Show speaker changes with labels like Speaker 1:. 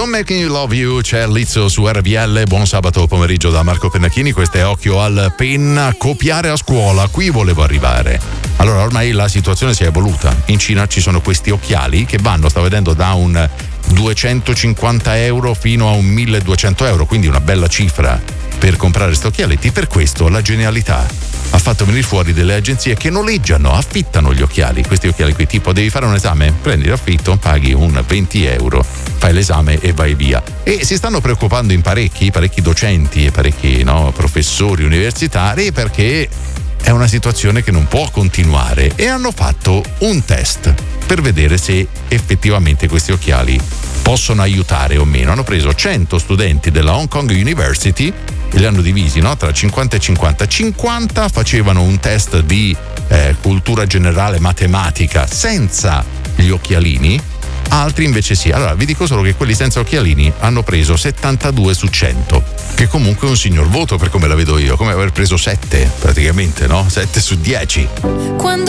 Speaker 1: Don't Make Me Love You, c'è Lizzo su RPL. Buon sabato pomeriggio da Marco Pennacchini. Questo è Occhio al Penna. Copiare a scuola, qui volevo arrivare. Allora, ormai la situazione si è evoluta. In Cina ci sono questi occhiali che vanno, sto vedendo, da un 250 euro fino a un 1200 euro, quindi una bella cifra per comprare questi occhialetti. Per questo la genialità ha fatto venire fuori delle agenzie che noleggiano, affittano gli occhiali, questi occhiali qui, tipo devi fare un esame, prendi l'affitto, paghi un 20 euro, fai l'esame e vai via. E si stanno preoccupando in parecchi docenti e parecchi professori universitari, perché è una situazione che non può continuare, e hanno fatto un test per vedere se effettivamente questi occhiali possono aiutare o meno. Hanno preso 100 studenti della Hong Kong University e li hanno divisi tra 50 e 50. 50 facevano un test di cultura generale matematica senza gli occhialini, altri invece sì. Allora vi dico solo che quelli senza occhialini hanno preso 72 su 100, che comunque è un signor voto per come la vedo io, come aver preso 7 praticamente, 7 su 10.
Speaker 2: Quando